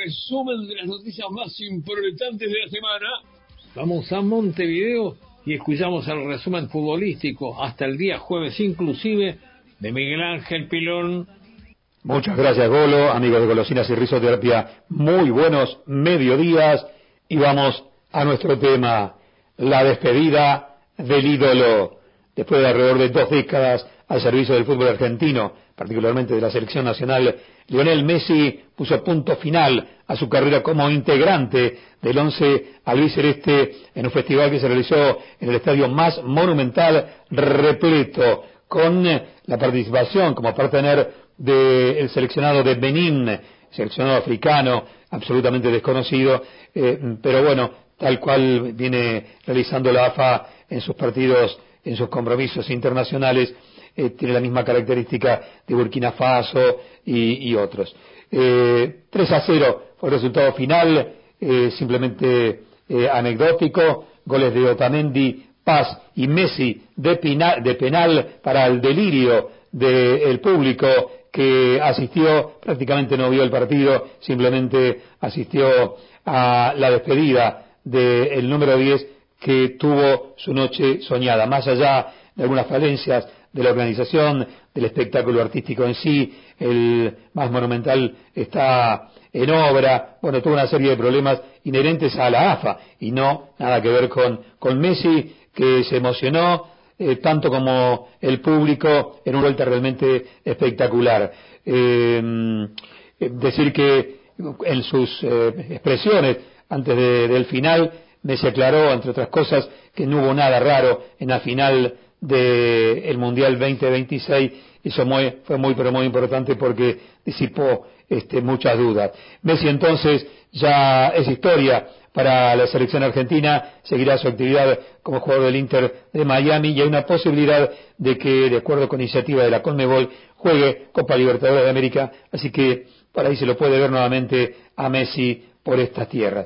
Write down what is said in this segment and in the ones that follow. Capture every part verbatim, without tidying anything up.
resumen de las noticias más importantes de la semana. Vamos a Montevideo y escuchamos el resumen futbolístico hasta el día jueves inclusive de Miguel Ángel Pilón. Muchas gracias, Golo, amigos de Golosinas y Risoterapia. Muy buenos mediodías y vamos a nuestro tema, la despedida del ídolo. Después de alrededor de dos décadas al servicio del fútbol argentino, particularmente de la selección nacional, Lionel Messi puso punto final a su carrera como integrante del once albiceleste en un festival que se realizó en el estadio más monumental, repleto, con la participación como partener del seleccionado de Benín, seleccionado africano, absolutamente desconocido, eh, pero bueno, tal cual viene realizando la A F A en sus partidos, en sus compromisos internacionales, eh, tiene la misma característica de Burkina Faso y, y otros. Eh, tres a cero fue el resultado final, eh, simplemente eh, anecdótico, goles de Otamendi, Paz y Messi de, pina, de penal para el delirio del público que asistió, prácticamente no vio el partido, simplemente asistió a la despedida del número diez que tuvo su noche soñada, más allá de algunas falencias de la organización, del espectáculo artístico en sí, el más monumental está en obra, bueno, tuvo una serie de problemas inherentes a la A F A y no nada que ver con, con Messi, que se emocionó eh, tanto como el público en una vuelta realmente espectacular. Eh, decir que en sus eh, expresiones antes de, del final, Messi aclaró, entre otras cosas, que no hubo nada raro en la final del Mundial veinte veintiséis. Eso muy, fue muy pero muy importante porque disipó este, muchas dudas. Messi entonces ya es historia para la selección argentina, seguirá su actividad como jugador del Inter de Miami y hay una posibilidad de que, de acuerdo con iniciativa de la Conmebol, juegue Copa Libertadores de América, así que por ahí se lo puede ver nuevamente a Messi por estas tierras.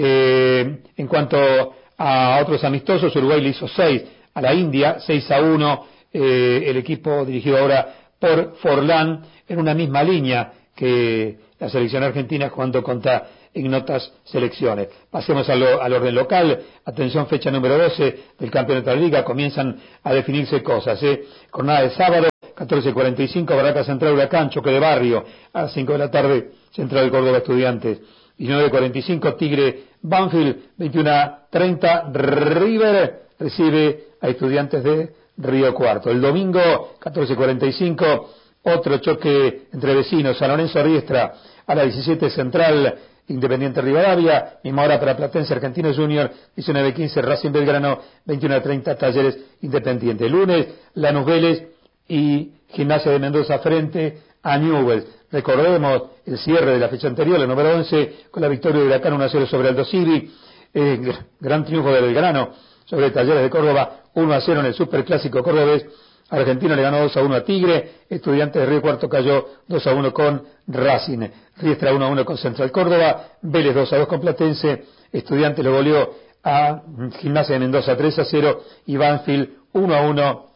Eh, en cuanto a otros amistosos, Uruguay le hizo seis a la India, seis a uno, eh, el equipo dirigido ahora por Forlán, en una misma línea que la selección argentina jugando contra ignotas selecciones. Pasemos al, al orden local. Atención, fecha número doce del campeonato de la Liga, comienzan a definirse cosas. ¿eh? Jornada de sábado, catorce cuarenta y cinco, Barraca Central Huracán, choque de barrio, a las cinco de la tarde, Central de Córdoba Estudiantes. diecinueve cuarenta y cinco, Tigre Banfield, veintiuno treinta, River recibe a Estudiantes de Río Cuarto. El domingo, catorce cuarenta y cinco, otro choque entre vecinos, San Lorenzo Riestra, a las diecisiete Central, Independiente Rivadavia, misma hora para Platense Argentino Junior, diecinueve quince Racing Belgrano, veintiuno treinta Talleres Independiente. El lunes, Lanús Vélez y Gimnasia de Mendoza frente a Newell's. Recordemos el cierre de la fecha anterior, la número once, con la victoria de Huracán uno a cero sobre Aldo Civi, eh, gran triunfo de Belgrano sobre Talleres de Córdoba, uno a cero en el Superclásico cordobés. Argentino le ganó dos a uno a Tigre, Estudiantes de Río Cuarto cayó dos a uno con Racing, Riestra uno a uno con Central Córdoba, Vélez dos a dos con Platense, Estudiantes lo goleó a Gimnasia de Mendoza tres a cero y Banfield uno a uno